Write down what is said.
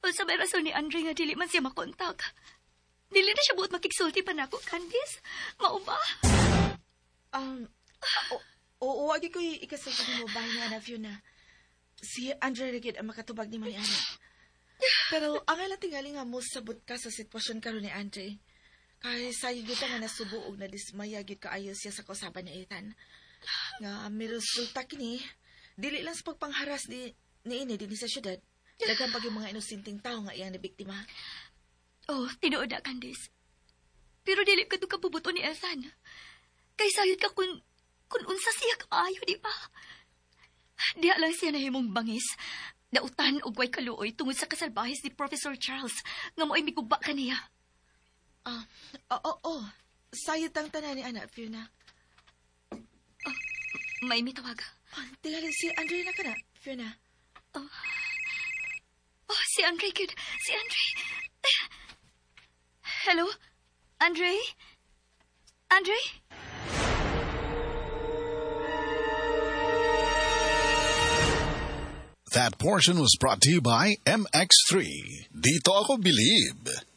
Kung sa may rason ni Andre nga dili man siya makontak, dili na siya buot makigsulti pa nako, Candice. Mao ba? Oo, agi ko ikasagod mo bahay ni Ana Fiona. Si Andre Rigid ang makatubag ni Mani Ana. Pero ang ala tingali nga mo sabot ka sa sitwasyon karon ni Andre. Kaya sayo kita nga nasubuog na dismaya gid kaayo siya sa kausaban ni Ethan. Nga may resulta kini, dili lang sa pagpangharas ni ini din sa syudad. Daghang pag yung mga inosenteng tao nga iyang nabiktima. Oh, tinuod na, Candice. Pero dili ka ito kabubuto ni Ethan. Kay sayod ka kung unsa siya kaayo, di ba? Diha lang siya nahimong bangis. Nautan og way kaluoy tungod sa kasalbahis ni Professor Charles nga mo'y miguba kaniya. Oo. Sayod ang tanan ni Ana Fiona. May mitawag. Tingali si Andre na ka na, Fiona. Si Andre, good. Si Andre. Hello? Andre? Andre? That portion was brought to you by MX3. Dito ako believe.